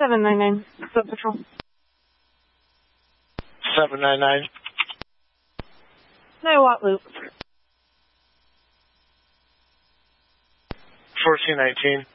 799, Sub Patrol. 799. No Watt Loop. 1419.